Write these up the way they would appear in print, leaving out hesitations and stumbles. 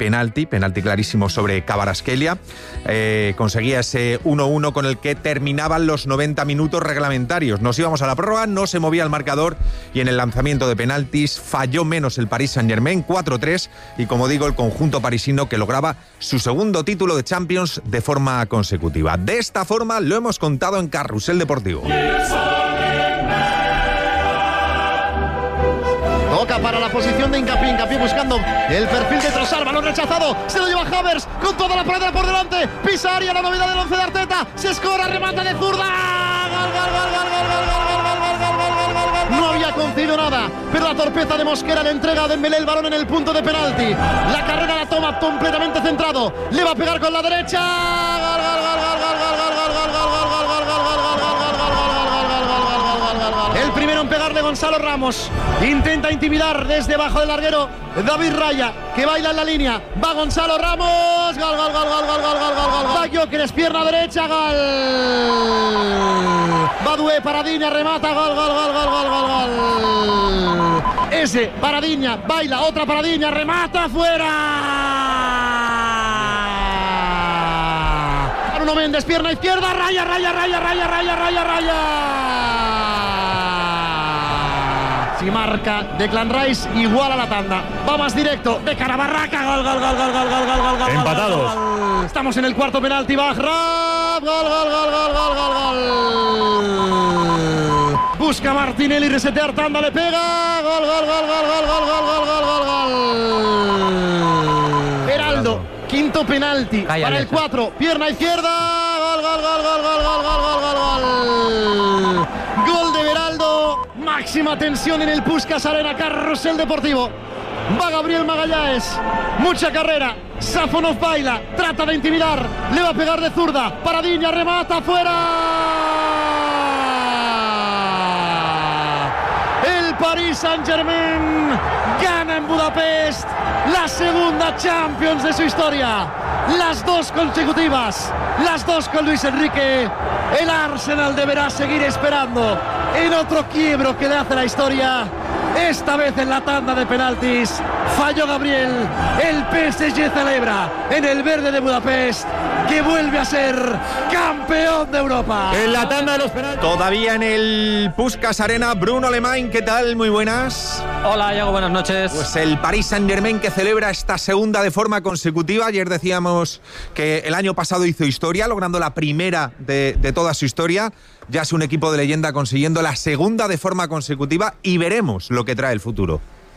penalti clarísimo sobre Kvaratskhelia. Conseguía ese 1-1 con el que terminaban los 90 minutos reglamentarios. Nos íbamos a la prórroga, no se movía el marcador y en el lanzamiento de penaltis falló menos el Paris Saint-Germain, 4-3, y como digo, el conjunto parisino que lograba su segundo título de Champions de forma consecutiva. De esta forma lo hemos contado en Carrusel Deportivo. Toca para la posición de Hincapié buscando el perfil de Trossard, balón rechazado, se lo lleva Havertz con toda la pradera por delante, pisa área, la novedad del 11 de Arteta, se escora, remata de zurda, gol. No había concedido nada, pero la torpeza de Mosquera le entrega a Dembélé el balón en el punto de penalti. La carrera la toma completamente centrado, le va a pegar con la derecha, el primero en pegarle Gonzalo Ramos. Intenta intimidar desde bajo del larguero David Raya, que baila en la línea. Va Gonzalo Ramos. Gol. Va Gyökeres, pierna derecha. Gol. Badué, Paradiña, remata. Gol. Ese, Paradiña, baila. Otra Paradiña, remata. Fuera. Bruno Méndez, pierna izquierda. Raya. Si marca Declan Rice, igual a la tanda. Va más directo, de cara a Barraca. Gol. Empatados. Estamos en el cuarto penalti. Bajrab. Gol. Busca Martinelli resetear tanda, le pega. Gol. Heraldo, quinto penalti para el 4. Pierna izquierda. Gol. Gol de Beraldo. Máxima tensión en el Puskás Arena, Carrusel Deportivo. Va Gabriel Magallanes, mucha carrera. Safonov baila, trata de intimidar, le va a pegar de zurda. Paradiña, remata, fuera. El Paris Saint-Germain gana en Budapest la segunda Champions de su historia. Las dos consecutivas, las dos con Luis Enrique. El Arsenal deberá seguir esperando en otro quiebro que le hace la historia. Esta vez en la tanda de penaltis falló Gabriel. El PSG celebra en el verde de Budapest que vuelve a ser campeón de Europa. En la tanda de los penaltis. Todavía en el Puskás Arena, Bruno Alemán, ¿qué tal? Muy buenas. Hola, Iago, buenas noches. Pues el Paris Saint-Germain que celebra esta segunda de forma consecutiva. Ayer decíamos que el año pasado hizo historia, logrando la primera de toda su historia. Ya es un equipo de leyenda consiguiendo la segunda de forma consecutiva y veremos lo que trae el futuro.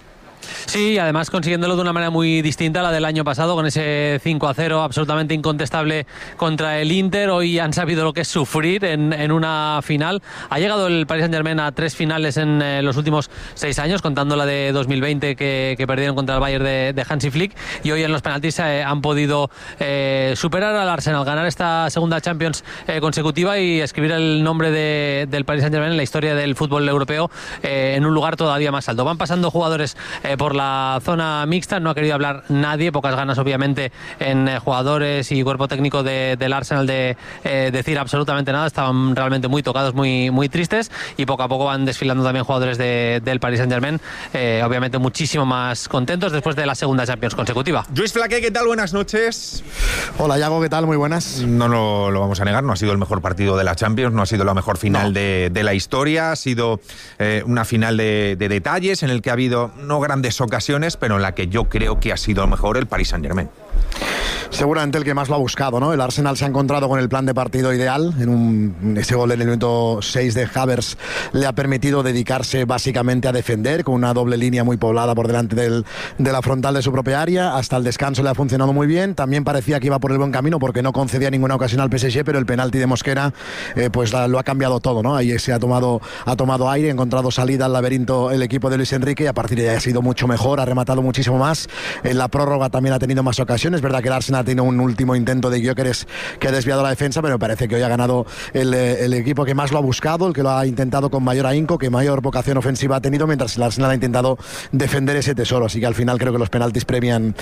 Sí, además consiguiéndolo de una manera muy distinta a la del año pasado, con ese 5-0 absolutamente incontestable contra el Inter. Hoy han sabido lo que es sufrir en una final. Ha llegado el Paris Saint-Germain a 3 finales en los últimos 6 años, contando la de 2020 que perdieron contra el Bayern de Hansi Flick, y hoy en los penaltis han podido superar al Arsenal, ganar esta segunda Champions consecutiva y escribir el nombre del Paris Saint-Germain en la historia del fútbol europeo en un lugar todavía más alto. Van pasando jugadores por la zona mixta, no ha querido hablar nadie, pocas ganas obviamente en jugadores y cuerpo técnico del Arsenal de decir absolutamente nada. Estaban realmente muy tocados, muy tristes, y poco a poco van desfilando también jugadores del Paris Saint-Germain, obviamente muchísimo más contentos después de la segunda Champions consecutiva. Luis Flaqué, ¿qué tal? Buenas noches. Hola, Iago, ¿qué tal? Muy buenas. No lo vamos a negar, no ha sido el mejor partido de la Champions, no ha sido la mejor final de la historia, ha sido una final de detalles en el que ha habido no grandes ocasiones, pero en la que yo creo que ha sido mejor el Paris Saint-Germain. Seguramente el que más lo ha buscado, ¿no? El Arsenal se ha encontrado con el plan de partido ideal. Ese gol en el minuto 6 de Havertz le ha permitido dedicarse básicamente a defender, con una doble línea muy poblada por delante de la frontal de su propia área. Hasta el descanso le ha funcionado muy bien. También parecía que iba por el buen camino porque no concedía ninguna ocasión al PSG, pero el penalti de Mosquera pues lo ha cambiado todo, ¿no? Ahí se ha tomado aire, ha encontrado salida al laberinto el equipo de Luis Enrique, y a partir de ahí ha sido mucho mejor, ha rematado muchísimo más. En la prórroga también ha tenido más ocasiones. Es verdad que el Arsenal tiene un último intento de Gyökeres que ha desviado la defensa, pero me parece que hoy ha ganado el equipo que más lo ha buscado, el que lo ha intentado con mayor ahínco, que mayor vocación ofensiva ha tenido, mientras el Arsenal ha intentado defender ese tesoro. Así que al final creo que los penaltis premian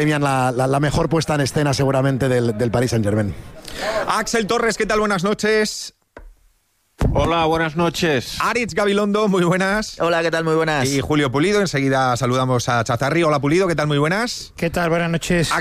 la mejor puesta en escena seguramente del Paris Saint-Germain. Axel Torres, ¿qué tal? Buenas noches. Hola, buenas noches. Aritz Gabilondo, muy buenas. Hola, ¿qué tal? Muy buenas. Y Julio Pulido, enseguida saludamos a Chazarri. Hola Pulido, ¿qué tal? Muy buenas. ¿Qué tal? Buenas noches.